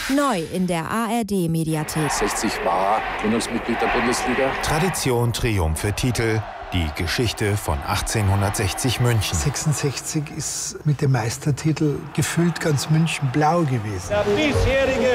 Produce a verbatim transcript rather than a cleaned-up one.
Neu in der A R D-Mediathek. sechzig war Gründungsmitglied der Bundesliga. Tradition, Triumphe, Titel. Die Geschichte von achtzehnhundertsechzig München. sechsundsechzig ist mit dem Meistertitel gefühlt ganz München blau gewesen. Der bisherige